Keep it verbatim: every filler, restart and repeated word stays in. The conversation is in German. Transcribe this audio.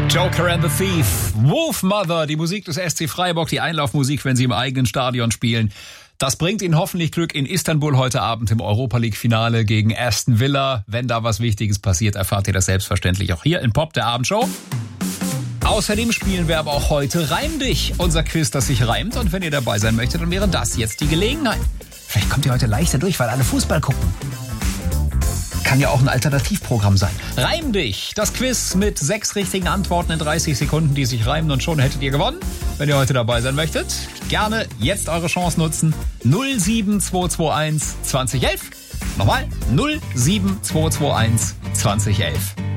Joker and the Thief, Wolf Mother, die Musik des S C Freiburg, die Einlaufmusik, wenn sie im eigenen Stadion spielen. Das bringt Ihnen hoffentlich Glück in Istanbul heute Abend im Europa-League-Finale gegen Aston Villa. Wenn da was Wichtiges passiert, erfahrt ihr das selbstverständlich auch hier in Pop, der Abendshow. Außerdem spielen wir aber auch heute Reim dich, unser Quiz, das sich reimt. Und wenn ihr dabei sein möchtet, dann wäre das jetzt die Gelegenheit. Vielleicht kommt ihr heute leichter durch, weil alle Fußball gucken. Kann ja auch ein Alternativprogramm sein. Reim dich, das Quiz mit sechs richtigen Antworten in dreißig Sekunden, die sich reimen, und schon hättet ihr gewonnen. Wenn ihr heute dabei sein möchtet, gerne jetzt eure Chance nutzen. null sieben zwei zwei eins zwanzig elf. Nochmal null sieben zwei zwei eins zwanzig elf.